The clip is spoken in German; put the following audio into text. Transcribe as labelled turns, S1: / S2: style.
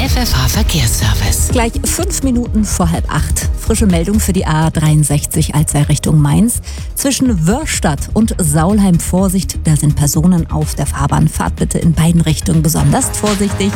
S1: FFH Verkehrsservice.
S2: Gleich 5 Minuten vor 7:30. Frische Meldung für die A63 Alzey Richtung Mainz. Zwischen Wörstadt und Saulheim Vorsicht, da sind Personen auf der Fahrbahn. Fahrt bitte in beiden Richtungen besonders vorsichtig.